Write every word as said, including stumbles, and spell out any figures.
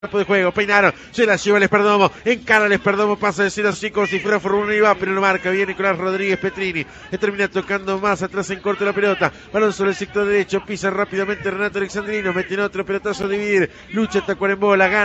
de juego, peinaron, se la lleva el Esperdomo, encara el Esperdomo, pasa de cero a cinco, si fuera Foruna iba, pero lo marca bien Nicolás Rodríguez Petrini, que termina tocando más atrás en corto la pelota, balón sobre el sector derecho, pisa rápidamente Renato Alexandrino, mete en otro pelotazo a dividir, lucha Tacuarembó, la gana.